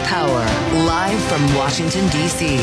Power, live from Washington, D.C.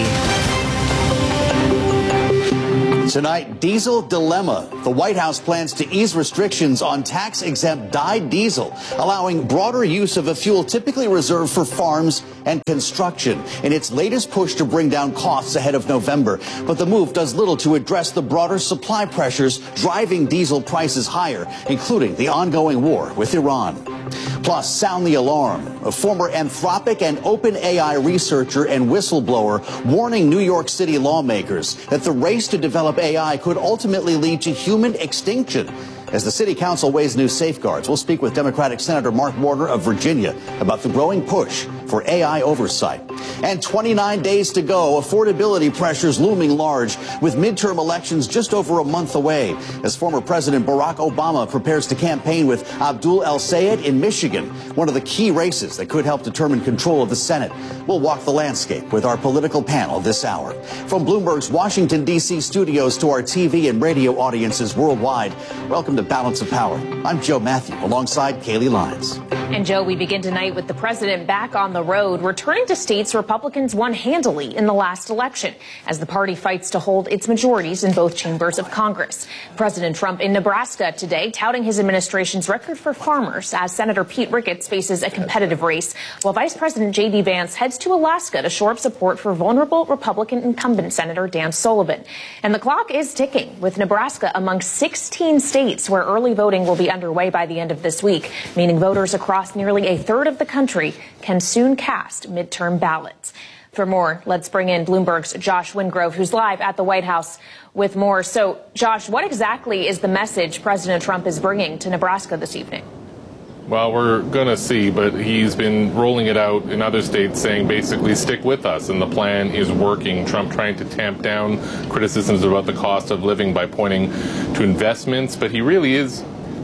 Tonight, diesel dilemma. The White House plans to ease restrictions on tax-exempt dyed diesel, allowing broader use of a fuel typically reserved for farms and construction in its latest push to bring down costs ahead of November. But the move does little to address the broader supply pressures driving diesel prices higher, including the ongoing war with Iran. Plus, sound the alarm. A former Anthropic and OpenAI researcher and whistleblower warning New York City lawmakers that the race to develop AI could ultimately lead to human extinction. As the city council weighs new safeguards, we'll speak with Democratic Senator Mark Warner of Virginia about the growing push for AI oversight. And 29 days to go, affordability pressures looming large with midterm elections just over a month away as former President Barack Obama prepares to campaign with Abdul El-Sayed in Michigan, one of the key races that could help determine control of the Senate. We'll walk the landscape with our political panel this hour. From Bloomberg's Washington, D.C. studios to our TV and radio audiences worldwide, welcome to Balance of Power. I'm Joe Matthew alongside Kaylee Lyons. And Joe, we begin tonight with the president back on the road, returning to states Republicans won handily in the last election as the party fights to hold its majorities in both chambers of Congress. President Trump in Nebraska today touting his administration's record for farmers as Senator Pete Ricketts faces a competitive race, while Vice President J.D. Vance heads to Alaska to shore up support for vulnerable Republican incumbent Senator Dan Sullivan. And the clock is ticking, with Nebraska among 16 states where early voting will be underway by the end of this week, meaning voters across nearly a third of the country can soon cast midterm ballots. For more, let's bring in Bloomberg's Josh Wingrove, who's live at the White House with more. So, Josh, what exactly is the message President Trump is bringing to Nebraska this evening? Well, we're going to see, but he's been rolling it out in other states saying basically stick with us, and the plan is working. Trump trying to tamp down criticisms about the cost of living by pointing to investments, but he is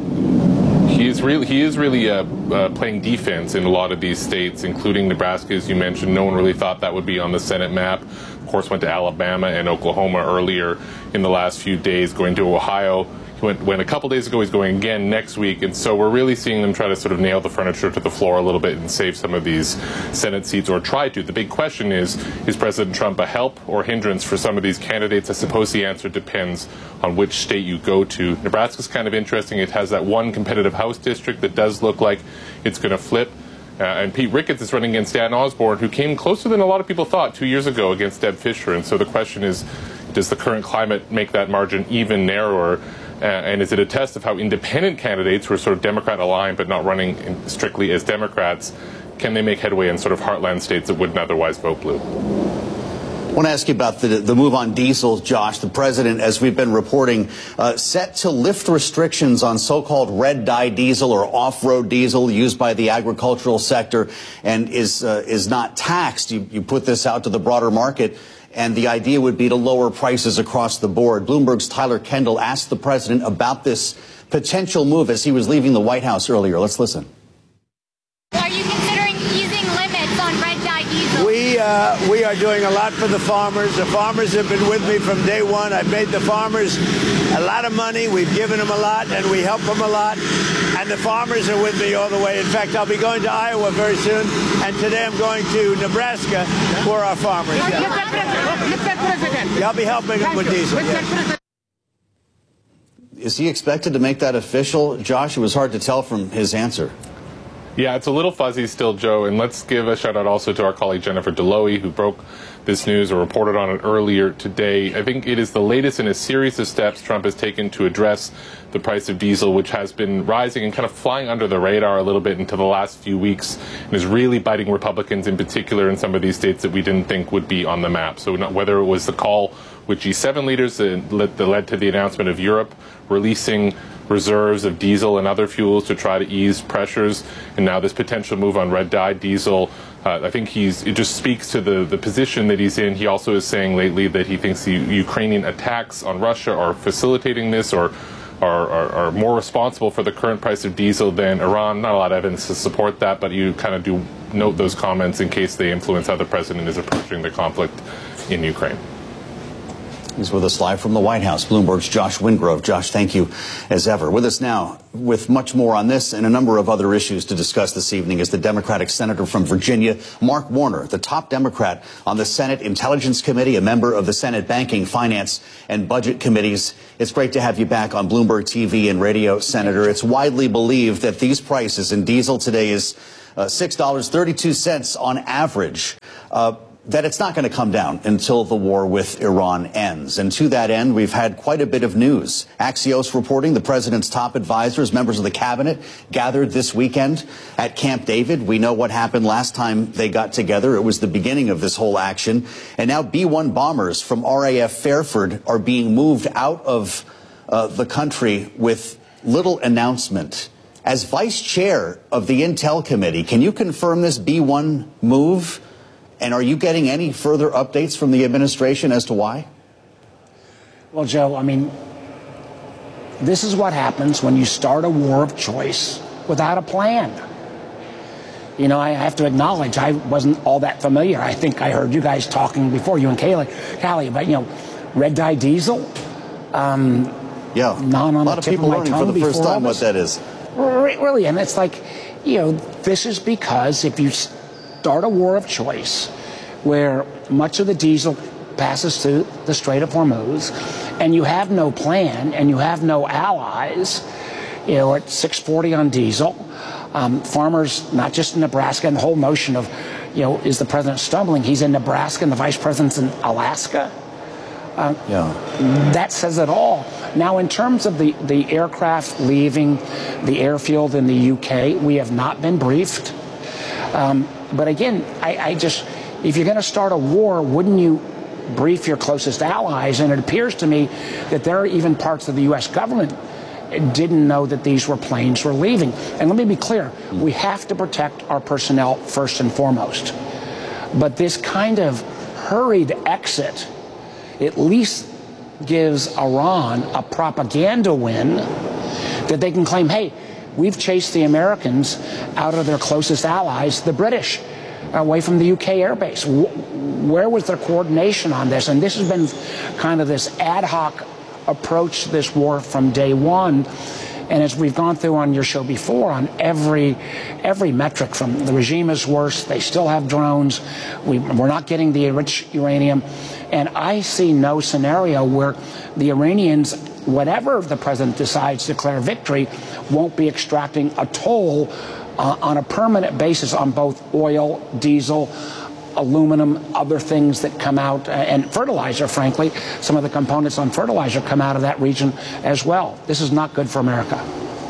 really playing defense in a lot of these states, including Nebraska, as you mentioned. No one really thought that would be on the Senate map. Of course, went to Alabama and Oklahoma earlier in the last few days, going to Ohio. He went a couple days ago. He's going again next week. And so we're really seeing them try to sort of nail the furniture to the floor a little bit and save some of these Senate seats, or try to. The big question is President Trump a help or hindrance for some of these candidates? I suppose the answer depends on which state you go to. Nebraska's kind of interesting. It has that one competitive House district that does look like it's going to flip. And Pete Ricketts is running against Dan Osborne, who came closer than a lot of people thought 2 years ago against Deb Fischer. And so the question is, does the current climate make that margin even narrower? And is it a test of how independent candidates who are sort of Democrat aligned but not running strictly as Democrats, can they make headway in sort of heartland states that wouldn't otherwise vote blue? I want to ask you about the move on diesel, Josh. The president, as we've been reporting, set to lift restrictions on so-called red dye diesel or off-road diesel used by the agricultural sector and is not taxed. You put this out to the broader market, and the idea would be to lower prices across the board. Bloomberg's Tyler Kendall asked the president about this potential move as he was leaving the White House earlier. Let's listen. Are you considering easing limits on red dye diesel? We are doing a lot for the farmers. The farmers have been with me from day one. I've made the farmers a lot of money. We've given them a lot, and we help them a lot. And the farmers are with me all the way. In fact, I'll be going to Iowa very soon, and today I'm going to Nebraska for our farmers. I'll be helping them with diesel. Yeah. Is he expected to make that official? Josh, it was hard to tell from his answer. Yeah, it's a little fuzzy still, Joe. And let's give a shout out also to our colleague Jennifer Deloe, who broke this news or reported on it earlier today. I think it is the latest in a series of steps Trump has taken to address the price of diesel, which has been rising and kind of flying under the radar a little bit into the last few weeks, and is really biting Republicans in particular in some of these states that we didn't think would be on the map. So whether it was the call with G7 leaders that led to the announcement of Europe releasing reserves of diesel and other fuels to try to ease pressures, and now this potential move on red dye diesel, I think it just speaks to the position that he's in. He also is saying lately that he thinks the Ukrainian attacks on Russia are facilitating this or are more responsible for the current price of diesel than Iran. Not a lot of evidence to support that, but you kind of do note those comments in case they influence how the president is approaching the conflict in Ukraine. He's with us live from the White House. Bloomberg's Josh Wingrove. Josh, thank you as ever. With us now with much more on this and a number of other issues to discuss this evening is the Democratic Senator from Virginia, Mark Warner, the top Democrat on the Senate Intelligence Committee, a member of the Senate Banking, Finance, and Budget Committees. It's great to have you back on Bloomberg TV and radio, Senator. It's widely believed that these prices in diesel today is $6.32 on average. That it's not going to come down until the war with Iran ends. And to that end, we've had quite a bit of news. Axios reporting the president's top advisors, members of the cabinet, gathered this weekend at Camp David. We know what happened last time they got together. It was the beginning of this whole action. And now B-1 bombers from RAF Fairford are being moved out of the country with little announcement. As vice chair of the Intel Committee, can you confirm this B-1 move? And are you getting any further updates from the administration as to why? Well, Joe, I mean, this is what happens when you start a war of choice without a plan. You know, I have to acknowledge I wasn't all that familiar. I think I heard you guys talking before, you and Callie, about, you know, red dye diesel. Yeah, a lot of people learning for the first time what that is. Really, and it's like, you know, this is because if you start a war of choice where much of the diesel passes through the Strait of Hormuz and you have no plan and you have no allies, you know, at $6.40 on diesel, farmers, not just in Nebraska, and the whole notion of, you know, is the president stumbling? He's in Nebraska and the vice president's in Alaska. That says it all. Now, in terms of the aircraft leaving the airfield in the UK, we have not been briefed. But again, I just, if you're going to start a war, wouldn't you brief your closest allies? And it appears to me that there are even parts of the U.S. government didn't know that these planes were leaving. And let me be clear, we have to protect our personnel first and foremost. But this kind of hurried exit at least gives Iran a propaganda win that they can claim, hey, we've chased the Americans out of their closest allies, the British, away from the UK airbase. Where was their coordination on this? And this has been kind of this ad hoc approach to this war from day one. And as we've gone through on your show before, on every metric, from the regime is worse, they still have drones, we're not getting the enriched uranium. And I see no scenario where the Iranians, whatever the president decides to declare victory, won't be extracting a toll on a permanent basis on both oil, diesel, aluminum, other things that come out, and fertilizer, frankly. Some of the components on fertilizer come out of that region as well. This is not good for America.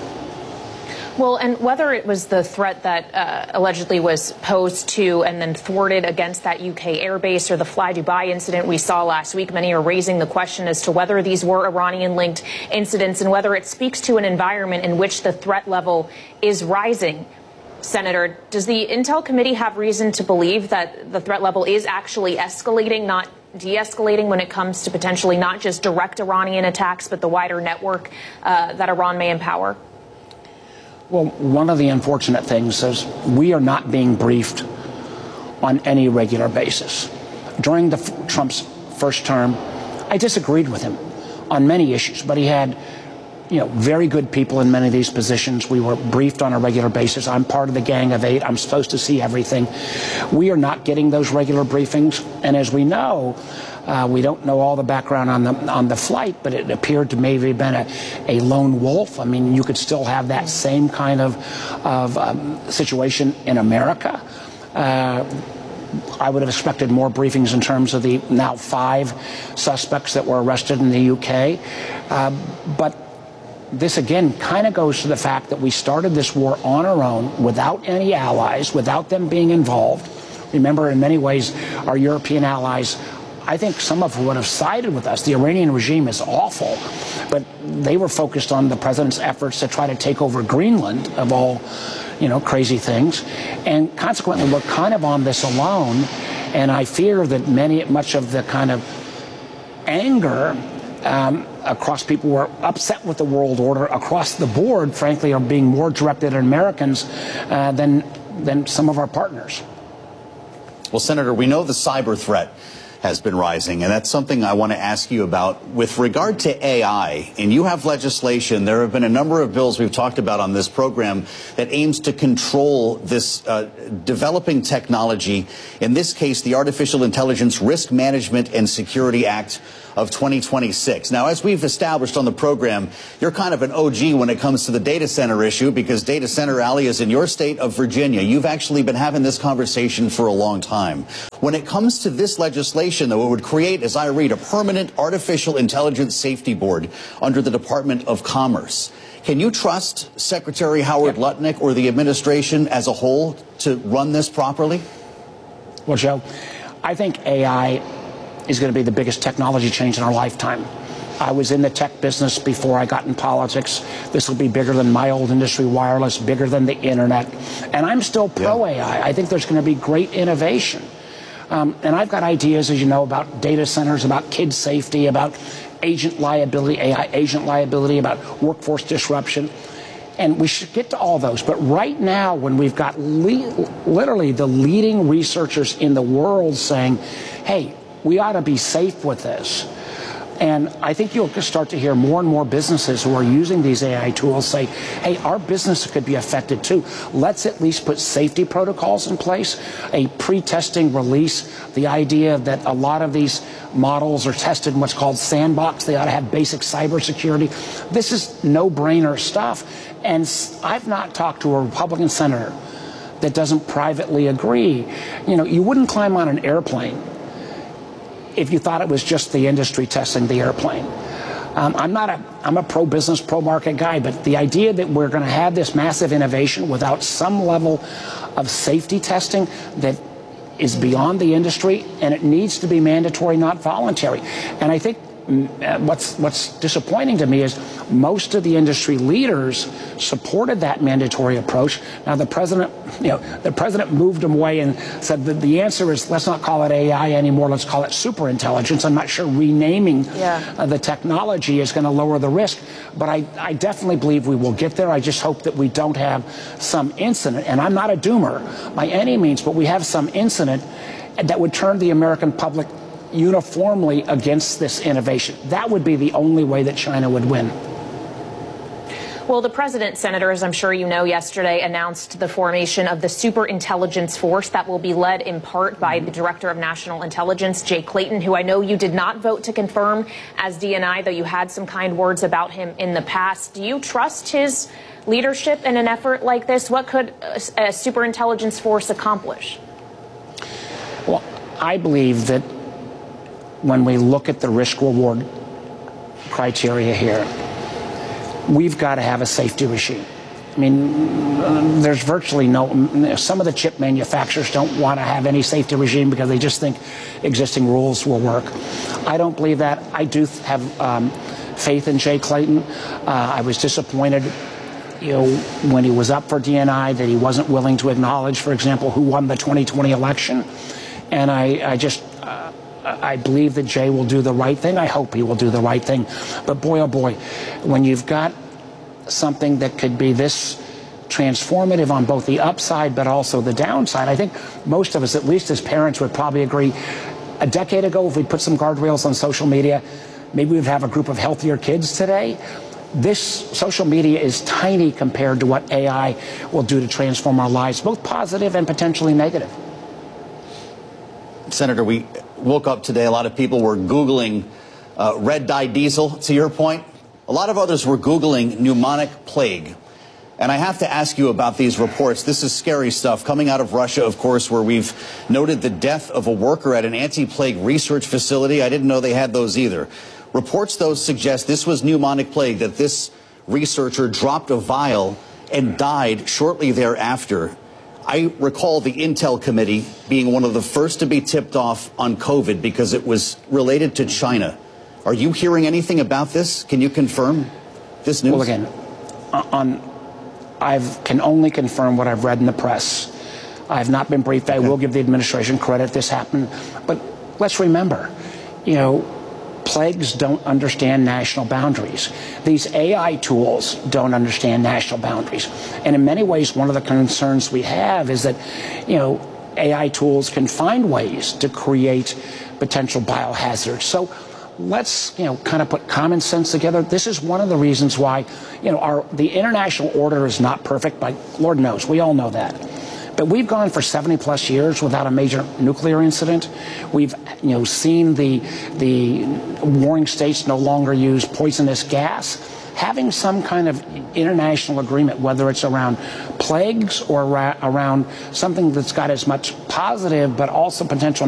Well, and whether it was the threat that allegedly was posed to and then thwarted against that UK airbase or the Fly Dubai incident we saw last week, many are raising the question as to whether these were Iranian-linked incidents and whether it speaks to an environment in which the threat level is rising. Senator, does the Intel Committee have reason to believe that the threat level is actually escalating, not de-escalating, when it comes to potentially not just direct Iranian attacks, but the wider network that Iran may empower? Well, one of the unfortunate things is we are not being briefed on any regular basis. During Trump's first term, I disagreed with him on many issues, but he had, you know, very good people in many of these positions. We were briefed on a regular basis. I'm part of the Gang of Eight. I'm supposed to see everything. We are not getting those regular briefings, and as we know, we don't know all the background on the flight, but it appeared to maybe have been a lone wolf. I mean, you could still have that same kind of situation in America. I would have expected more briefings in terms of the now 5 suspects that were arrested in the UK. But this, again, kind of goes to the fact that we started this war on our own, without any allies, without them being involved. Remember, in many ways, our European allies, I think some of who would have sided with us. The Iranian regime is awful, but they were focused on the president's efforts to try to take over Greenland, of all, you know, crazy things. And consequently, we're kind of on this alone. And I fear that much of the kind of anger across people who are upset with the world order across the board, frankly, are being more directed at Americans than some of our partners. Well, Senator, we know the cyber threat has been rising, and that's something I want to ask you about. With regard to AI, and you have legislation, there have been a number of bills we've talked about on this program that aims to control this developing technology, in this case, the Artificial Intelligence Risk Management and Security Act of 2026. Now, as we've established on the program, you're kind of an OG when it comes to the data center issue, because Data Center Alley is in your state of Virginia. You've actually been having this conversation for a long time. When it comes to this legislation, though, it would create, as I read, a permanent artificial intelligence safety board under the Department of Commerce. Can you trust Secretary Howard Lutnick or the administration as a whole to run this properly? Well, Joe, I think AI is going to be the biggest technology change in our lifetime. I was in the tech business before I got in politics. This will be bigger than my old industry, wireless, bigger than the internet. And I'm still pro-AI. I think there's going to be great innovation. And I've got ideas, as you know, about data centers, about kid safety, about agent liability, AI agent liability, about workforce disruption. And we should get to all those. But right now, when we've got literally the leading researchers in the world saying, hey, we ought to be safe with this. And I think you'll start to hear more and more businesses who are using these AI tools say, hey, our business could be affected too. Let's at least put safety protocols in place, a pre-testing release, the idea that a lot of these models are tested in what's called sandbox. They ought to have basic cybersecurity. This is no-brainer stuff. And I've not talked to a Republican senator that doesn't privately agree. You know, you wouldn't climb on an airplane if you thought it was just the industry testing the airplane. I'm a pro-business, pro-market guy, but the idea that we're going to have this massive innovation without some level of safety testing that is beyond the industry, and it needs to be mandatory, not voluntary. And I think what's disappointing to me is most of the industry leaders supported that mandatory approach. Now the president moved them away and said that the answer is, let's not call it AI anymore, let's call it superintelligence. I'm not sure renaming the technology is going to lower the risk, but I definitely believe we will get there. I just hope that we don't have some incident, and I'm not a doomer by any means, but we have some incident that would turn the American public uniformly against this innovation. That would be the only way that China would win. Well, the president, senators, I'm sure you know, yesterday announced the formation of the Superintelligence Force that will be led in part by the Director of National Intelligence, Jay Clayton, who I know you did not vote to confirm as DNI, though you had some kind words about him in the past. Do you trust his leadership in an effort like this? What could a Superintelligence Force accomplish? Well, I believe that when we look at the risk-reward criteria here, we've got to have a safety regime. I mean, there's virtually no, some of the chip manufacturers don't want to have any safety regime because they just think existing rules will work. I don't believe that. I do have faith in Jay Clayton. I was disappointed, when he was up for DNI, that he wasn't willing to acknowledge, for example, who won the 2020 election. And I believe that Jay will do the right thing. I hope he will do the right thing. But boy, oh boy, when you've got something that could be this transformative on both the upside but also the downside, I think most of us, at least as parents, would probably agree. A decade ago, if we put some guardrails on social media, maybe we'd have a group of healthier kids today. This social media is tiny compared to what AI will do to transform our lives, both positive and potentially negative. Senator, we woke up today, a lot of people were Googling red dye diesel, to your point. A lot of others were Googling pneumonic plague. And I have to ask you about these reports. This is scary stuff coming out of Russia, of course, where we've noted the death of a worker at an anti-plague research facility. I didn't know they had those either. Reports, though, suggest this was pneumonic plague, that this researcher dropped a vial and died shortly thereafter. I recall the Intel Committee being one of the first to be tipped off on COVID because it was related to China. Are you hearing anything about this? Can you confirm this news? Well, again, I can only confirm what I've read in the press. I have not been briefed. I will give the administration credit. This happened. But let's remember, plagues don't understand national boundaries. These AI tools don't understand national boundaries. And in many ways, one of the concerns we have is that, AI tools can find ways to create potential biohazards. So let's, kind of put common sense together. This is one of the reasons why, the international order is not perfect, but Lord knows, we all know that. But we've gone for 70 plus years without a major nuclear incident. We've, seen the warring states no longer use poisonous gas. Having some kind of international agreement, whether it's around plagues or around something that's got as much positive but also potential